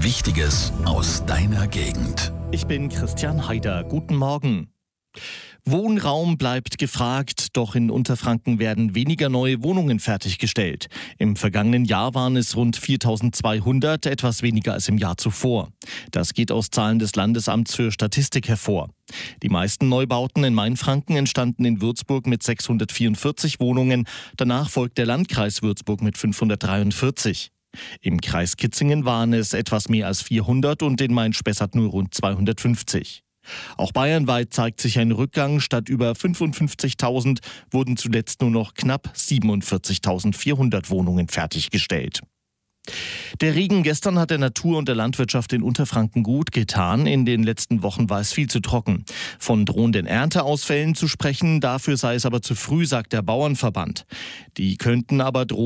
Wichtiges aus deiner Gegend. Ich bin Christian Haider. Guten Morgen. Wohnraum bleibt gefragt, doch in Unterfranken werden weniger neue Wohnungen fertiggestellt. Im vergangenen Jahr waren es rund 4.200, etwas weniger als im Jahr zuvor. Das geht aus Zahlen des Landesamts für Statistik hervor. Die meisten Neubauten in Mainfranken entstanden in Würzburg mit 644 Wohnungen. Danach folgt der Landkreis Würzburg mit 543. Im Kreis Kitzingen waren es etwas mehr als 400 und in Main-Spessart nur rund 250. Auch bayernweit zeigt sich ein Rückgang. Statt über 55.000 wurden zuletzt nur noch knapp 47.400 Wohnungen fertiggestellt. Der Regen gestern hat der Natur und der Landwirtschaft in Unterfranken gut getan. In den letzten Wochen war es viel zu trocken. Von drohenden Ernteausfällen zu sprechen, dafür sei es aber zu früh, sagt der Bauernverband. Die könnten aber drohen.